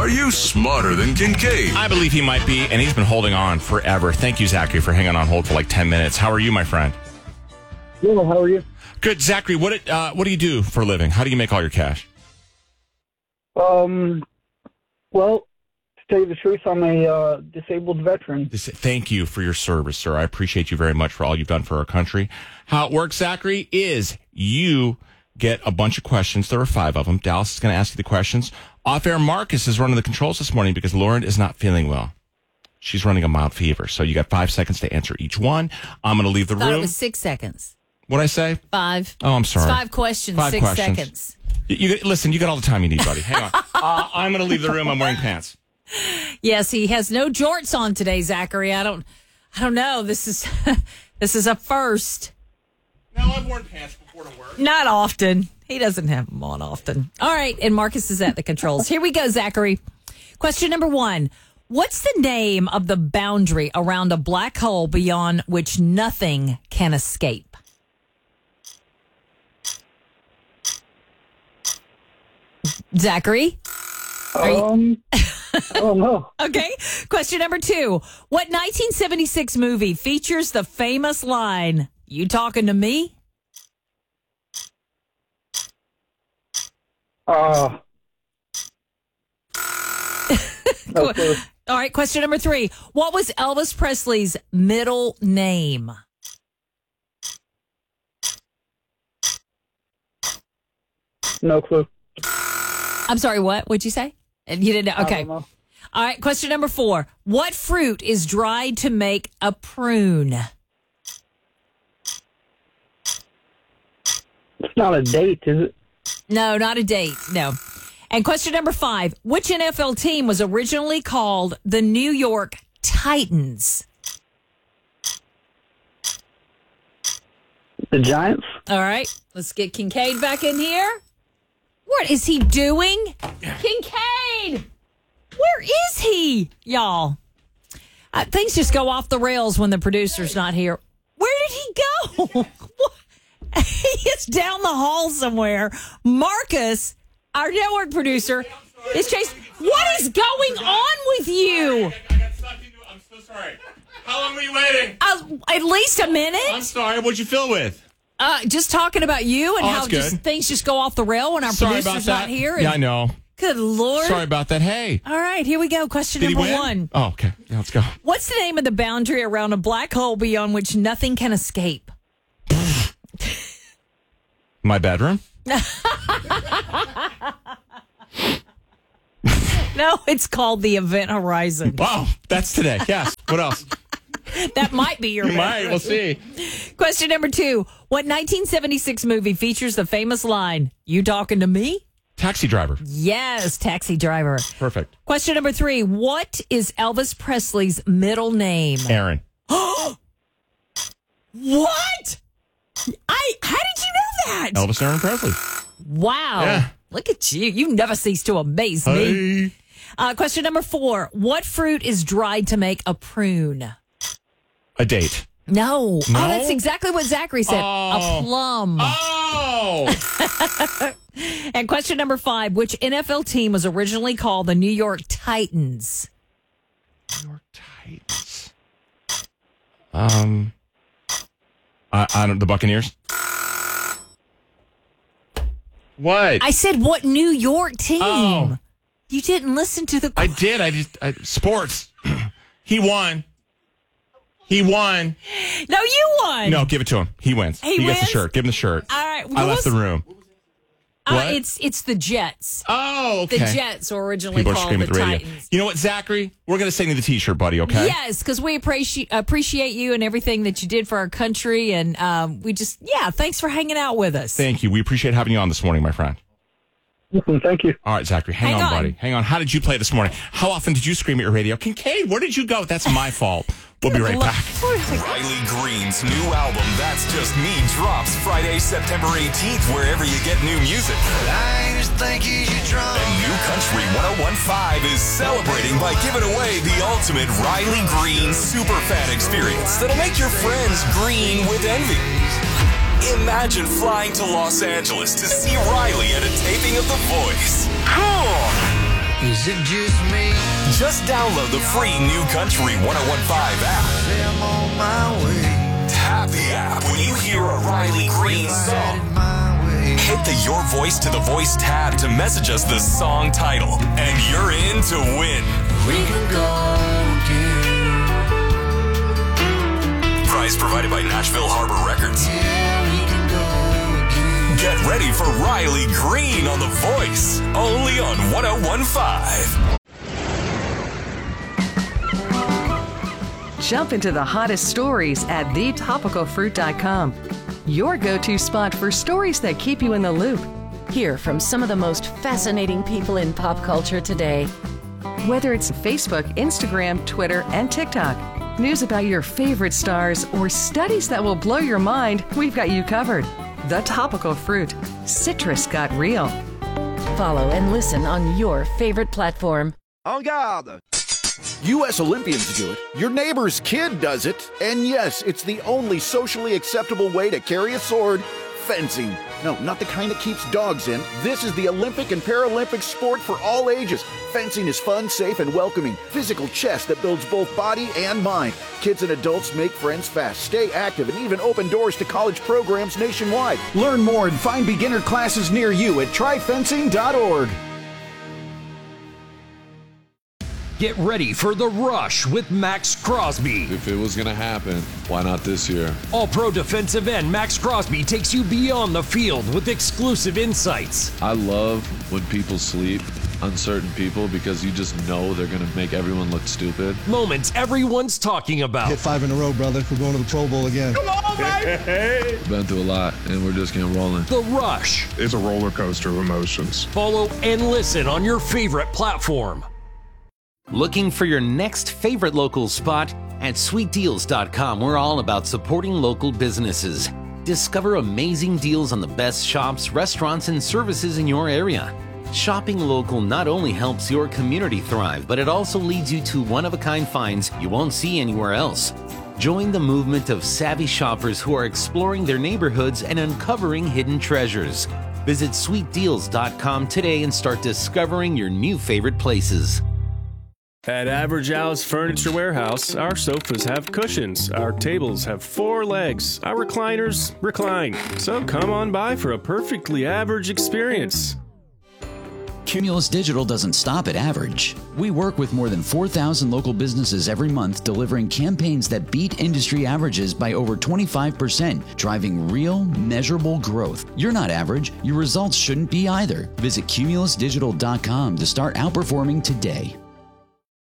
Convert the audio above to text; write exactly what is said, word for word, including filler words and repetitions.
Are you smarter than Kincaid? I believe he might be, and he's been holding on forever. Thank you, Zachary, for hanging on hold for like ten minutes. How are you, my friend? Well, how are you? Good. Zachary, what it, uh, what do you do for a living? How do you make all your cash? Um, well, to tell you the truth, I'm a uh, disabled veteran. This, thank you for your service, sir. I appreciate you very much for all you've done for our country. How it works, Zachary, is you get a bunch of questions. There are five of them. Dallas is going to ask you the questions. Off-air, Marcus is running the controls this morning because Lauren is not feeling well. She's running a mild fever. So you got five seconds to answer each one. I'm going to leave the I thought room. it was six seconds. What'd I say? Five. Oh, I'm sorry. It's five questions, Five six questions. seconds. You, you, listen, you got all the time you need, buddy. Hang on. uh, I'm going to leave the room. I'm wearing pants. Yes, he has no jorts on today, Zachary. I don't, I don't know. This is, this is a first. No, I've worn pants before to work. Not often. He doesn't have them on often. All right, and Marcus is at the controls. Here we go, Zachary. Question number one. What's the name of the boundary around a black hole beyond which nothing can escape? Zachary? Are you- Um, I don't know. Okay. Question number two. What nineteen seventy-six movie features the famous line, "You talking to me?" Uh, no clue. All right. Question number three. What was Elvis Presley's middle name? No clue. I'm sorry, what? What'd you say? You didn't know? I Okay. don't know. All right. Question number four. What fruit is dried to make a prune? It's not a date, is it? No, not a date. No. And question number five. Which N F L team was originally called the New York Titans? The Giants? All right. Let's get Kincaid back in here. What is he doing? Kincaid! Where is he, y'all? Uh, things just go off the rails when the producer's not here. Where did he go? He is down the hall somewhere. Marcus, our network producer, is chasing. What is going on with you? I got sucked into it. I'm so sorry. How long were you waiting? Uh, at least a minute. I'm sorry. What'd you fill with? Uh, just talking about you and Oh, how that's good. just things just go off the rail when our Sorry about producer's that. not here. And, Yeah, I know. Good Lord. Sorry about that. Hey. All right, here we go. Question Did he number win? one. Oh, okay. Yeah, let's go. What's the name of the boundary around a black hole beyond which nothing can escape? My bedroom? No, it's called the Event Horizon. Wow. That's today. Yes. What else? That might be your You might. bedroom. We'll see. Question number two. What nineteen seventy-six movie features the famous line, "You talking to me?" Taxi driver. Yes, Taxi Driver. Perfect. Question number three. What is Elvis Presley's middle name? Aaron. What? I. How did you know that? Elvis Aaron Presley. Wow. Yeah. Look at you. You never cease to amaze me. Hey. Uh, question number four. What fruit is dried to make a prune? A date. No. No? Oh, that's exactly what Zachary said. Oh. A plum. Oh. And question number five. Which N F L team was originally called the New York Titans? New York Titans. Um. I, I don't. The Buccaneers. What? I said what New York team? Oh. You didn't listen to the I did. I just I, sports. He won. He won. No, you won. No, give it to him. He wins. He gets the wins? shirt. Give him the shirt. All right. I what left was- the room. Uh, What? it's it's the Jets. Oh, The okay. Jets were originally People are called screaming the at the radio. Titans. You know what, Zachary? We're going to send you the T-shirt, buddy. Okay. Yes, because we appreciate appreciate you and everything that you did for our country, and um, we just yeah, thanks for hanging out with us. Thank you. We appreciate having you on this morning, my friend. Listen, thank you. All right, Zachary. Hang, Hang on, on. buddy. Hang on. How did you play this morning? How often did you scream at your radio? Kincaid, where did you go? That's my fault. We'll be right back. Riley Green's new album, That's Just Me, drops Friday, September eighteenth, wherever you get new music. I just think you should drunk. And New Country ten fifteen is celebrating by giving away the ultimate Riley Green superfan experience that'll make your friends green with envy. Imagine flying to Los Angeles to see Riley at a taping of The Voice. Cool! Is it just me? Just download the free New Country ten fifteen app. Say I'm on my way. Tap the app when you hear a Riley Green song. My way. Hit the Your Voice to the Voice tab to message us the song title, and you're in to win. We can go again. Prize provided by Nashville Harbor Records. Yeah, we can go again. Get ready for Riley Green on The Voice, only on ten fifteen. Jump into the hottest stories at the topical fruit dot com. Your go-to spot for stories that keep you in the loop. Hear from some of the most fascinating people in pop culture today. Whether it's Facebook, Instagram, Twitter, and TikTok, news about your favorite stars, or studies that will blow your mind, we've got you covered. The Topical Fruit. Citrus got real. Follow and listen on your favorite platform. En garde! U S Olympians do it, your neighbor's kid does it, and yes, it's the only socially acceptable way to carry a sword, fencing. No, not the kind that keeps dogs in. This is the Olympic and Paralympic sport for all ages. Fencing is fun, safe, and welcoming. Physical chess that builds both body and mind. Kids and adults make friends fast, stay active, and even open doors to college programs nationwide. Learn more and find beginner classes near you at try fencing dot org. Get ready for The Rush with Max Crosby. If it was going to happen, why not this year? All-pro defensive end Max Crosby takes you beyond the field with exclusive insights. I love when people sleep on certain people because you just know they're going to make everyone look stupid. Moments everyone's talking about. Hit five in a row, brother. We're going to the Pro Bowl again. Come on, baby! Been through a lot, and we're just getting rolling. The Rush. It's a roller coaster of emotions. Follow and listen on your favorite platform. Looking for your next favorite local spot? At sweet deals dot com, we're all about supporting local businesses. Discover amazing deals on the best shops, restaurants, and services in your area. Shopping local not only helps your community thrive, but it also leads you to one-of-a-kind finds you won't see anywhere else. Join the movement of savvy shoppers who are exploring their neighborhoods and uncovering hidden treasures. Visit sweet deals dot com today and start discovering your new favorite places. At Average Al's Furniture Warehouse, our sofas have cushions, our tables have four legs, our recliners recline. So come on by for a perfectly average experience. Cumulus Digital doesn't stop at average. We work with more than four thousand local businesses every month, delivering campaigns that beat industry averages by over twenty-five percent, driving real, measurable growth. You're not average. Your results shouldn't be either. Visit cumulus digital dot com to start outperforming today.